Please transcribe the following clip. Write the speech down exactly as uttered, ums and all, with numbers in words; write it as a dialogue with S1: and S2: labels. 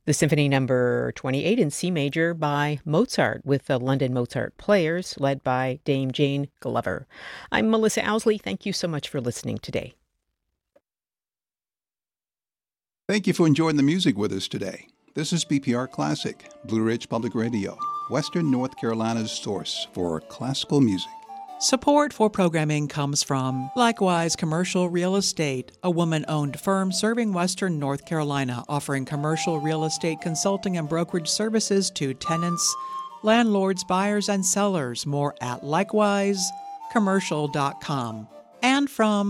S1: The Symphony Number twenty-eight in C major by Mozart with the London Mozart Players, led by Dame Jane Glover. I'm Melissa Owsley. Thank you so much for listening today.
S2: Thank you for enjoying the music with us today. This is B P R Classic, Blue Ridge Public Radio, Western North Carolina's source for classical music.
S3: Support for programming comes from Likewise Commercial Real Estate, a woman-owned firm serving Western North Carolina, offering commercial real estate consulting and brokerage services to tenants, landlords, buyers, and sellers. More at likewise commercial dot com. And from